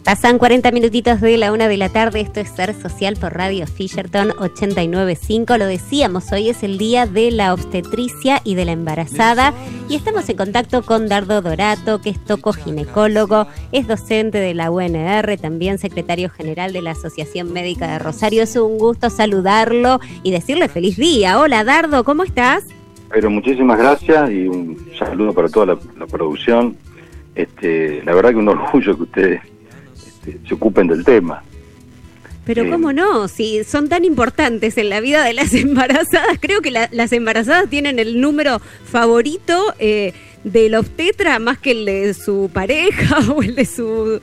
Pasan 40 minutitos de la 1 de la tarde, esto es Ser Social por Radio Fisherton 89.5. Lo decíamos, hoy es el día de la obstetricia y de la embarazada y estamos en contacto con Dardo Dorato, que es tocoginecólogo, es docente de la UNR, también secretario general de la Asociación Médica de Rosario. Es un gusto saludarlo y decirle feliz día. Hola Dardo, ¿cómo estás? Pero muchísimas gracias y un saludo para toda la producción. La verdad que un orgullo que ustedes se ocupen del tema. Pero cómo no, si son tan importantes en la vida de las embarazadas. Creo que las embarazadas tienen el número favorito del obstetra más que el de su pareja o el de su